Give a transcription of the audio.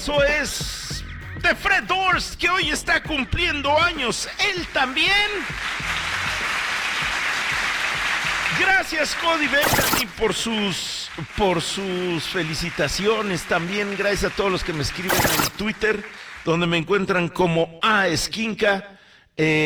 abrazo es de Fred Durst, que hoy está cumpliendo años. Él también. Gracias, Cody Beltrán, por sus felicitaciones. También gracias a todos los que me escriben en Twitter, donde me encuentran como A Esquinca.